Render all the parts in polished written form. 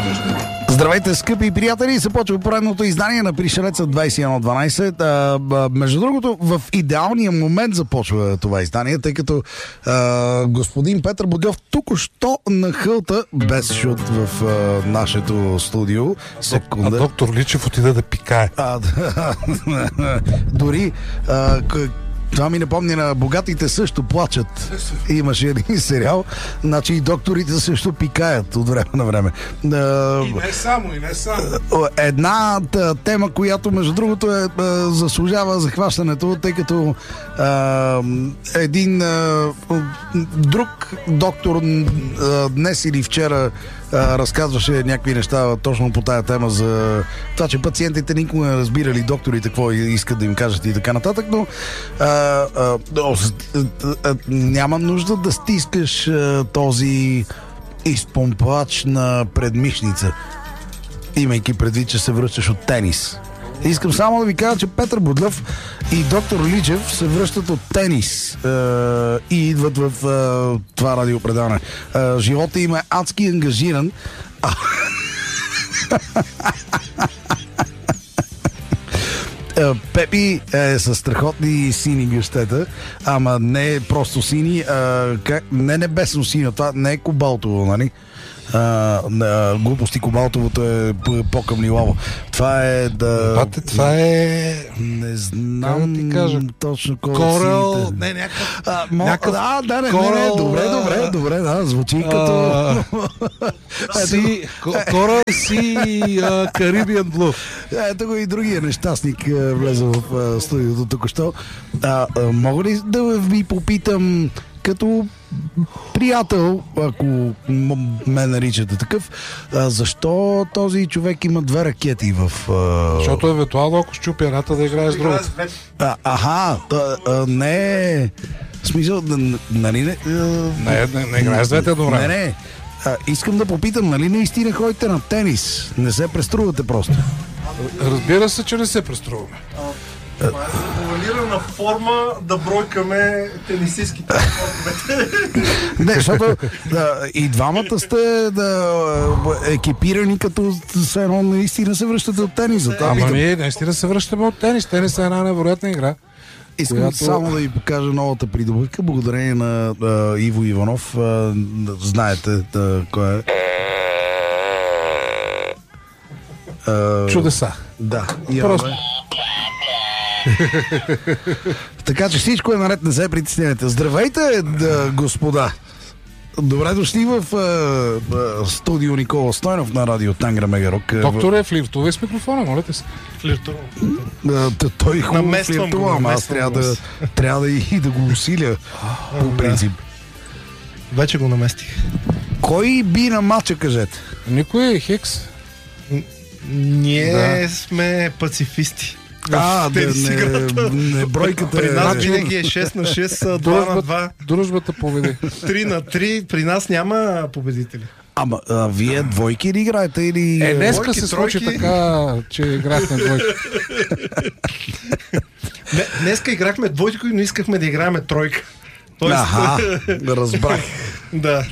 Здравейте, скъпи приятели! Започва поредното издание на Пришелеца 2112. Между другото, в идеалния момент започва това издание, тъй като господин Петър Бодлев току-що нахълта без шут в нашето студио. А доктор Личев отида да пикае. Дори това ми напомня на Богатите също плачат. Имаше един сериал. Значи и докторите също пикаят от време на време. И не само. Една тема, която между другото заслужава захващането, тъй като един друг доктор днес или вчера разказваше някакви неща точно по тая тема за това, че пациентите никога не разбирали докторите какво искат да им кажат и така нататък, но няма нужда да стискаш този изпомпач на предмишница, имайки предвид, че се връщаш от тенис. Искам само да ви кажа, че Петър Бодлев и доктор Личев се връщат от тенис и идват в това радиопредаване. Живота им е адски ангажиран. Пепи е със страхотни сини бюстета, ама не е просто сини, не небесно сино, това не е кобалтово, нали? Глупости, кобалтовото е по-къмнилаво. Това е това е... Не знам ти кажа, точно кой Корал... Не, някакъв... Добре, звучи като... Корал си Caribbean Blue. Ето го и другия нещастник влезе в студиото току-що. Мога ли да ви попитам като приятел, ако ме наричате такъв, защо този човек има две ракети в... Защото евентуално ако щупи едната да играе с другата. Не... В смисъл, нали не... Не играе с двете едно време. Не. Искам да попитам, нали наистина ходите на тенис? Не се преструвате просто? Разбира се, че не се преструваме. Овалирана форма да бройкаме тенисистските спортовете. Не, защото и двамата сте екипирани, като все едно наистина се връщате от тениса. Ама ние наистина се връщаме от тенис. Тенис е една невероятна игра. Искам само да ви покажа новата придобивка, благодарение на Иво Иванов. Знаете кой е. Чудеса. Да. Просто. Така че всичко е наред, не се притеснявайте. Здравейте, господа! Добре дошли в студио Никола Стойнов на радио Тангра Мегарок. Докторе, флиртувай с микрофона, молете се. Флиртувам. Той хубаво флиртува, ама аз трябва да и да го усиля по принцип. Вече го наместих. Кой би на матча, кажете? Никой е Хикс. Ние сме пацифисти. Не бройката. При нас винаги е 6 на 6, 2 на 2. Дружбата победи. 3 на 3. При нас няма победители. Ама вие двойки ли играете или... Днеска се случи така, че играхме двойки. Днеска играхме двойки, но искахме да играем тройка. Разбрах. Да.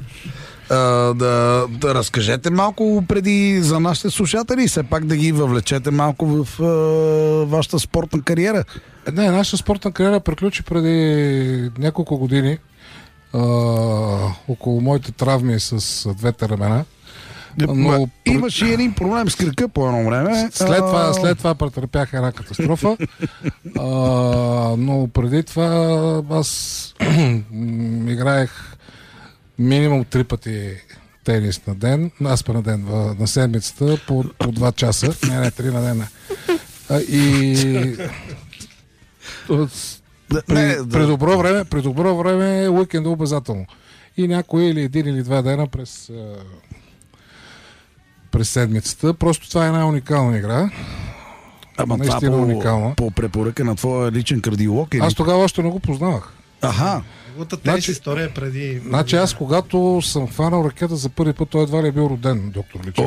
Да разкажете малко преди за нашите слушатели, все пак да ги въвлечете малко в вашата спортна кариера. Не, нашата спортна кариера приключи преди няколко години около моите травми с двете ramена. Но имаше един проблем с кръка по едно време. След това претърпях една катастрофа. Но преди това аз играех минимум 3 пъти тенис на ден, на седмицата по 2 часа. Не, 3 на ден. И при добро време уикенда обязателно. И някой или 1 или 2 дена през седмицата. Просто това е една уникална игра. Ама това по препоръка на твоя личен кардиолог? Аз тогава още не го познавах. Тенис история преди... Значи аз, когато съм хванал ракета за първи път, той едва ли е бил роден, доктор Личев.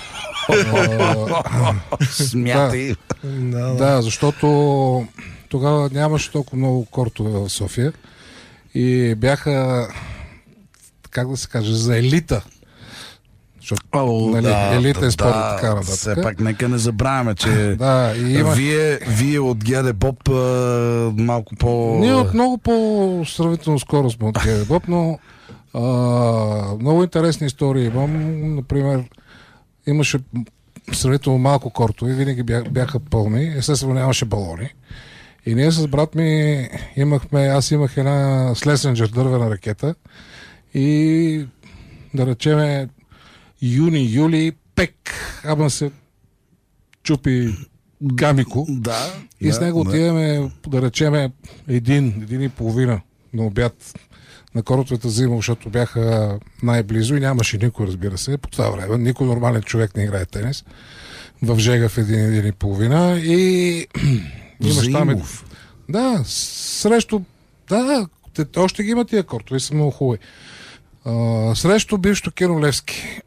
Смятай. Да, защото тогава нямаше толкова много кортове в София и бяха, как да се каже, за елита. Защото елитен спорт и така нататък. Все пак нека не забравяме, че вие от ГД Боб малко по... Ние от много по-сравнително скоро сме от ГД Боб, но много интересни истории имам. Например, имаше сравнително малко кортове, винаги бяха пълни, естествено нямаше балони. И ние с брат ми аз имах една Слесенджер дървена ракета и да речеме юни-юли пек, ама се чупи гамико. И с него отиваме, да речеме, един и половина на обяд на кортовете взимал, защото бяха най-близо и нямаше никой, разбира се, по това време. Никой нормален човек не играе тенис. В Жега в един и половина и имаш там... Да, срещу... Да, още ги има тия кортове, са много хубави. Срещу бившото Киро Левски.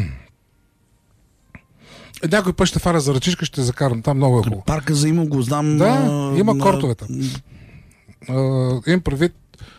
Някой път ще фара за ръчичка, ще закарам. Там много е хубаво. Парка за има го знам. Да, има кортове там. Им предвид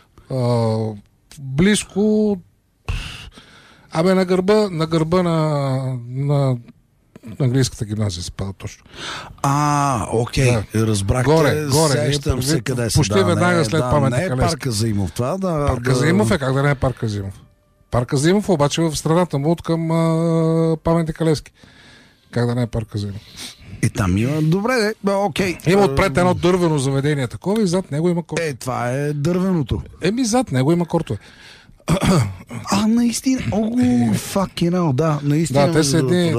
близко на гърба на английската гимназия се пада точно. Окей, разбрах. Горе, сещам се къде се. Почти веднага след паметника Левски. Не е Парка Заимов това. Парка Заимов как да не е Парка Заимов? Парка Заимов обаче в страната му от към паметника Левски. Как да не е Парка Заимов? И там има... Добре, окей. Има отпред едно дървено заведение такова и зад него има кортове. Това е дървеното. Зад него има кортове. Наистина. Fucking hell, да, наистина. Да, те са едни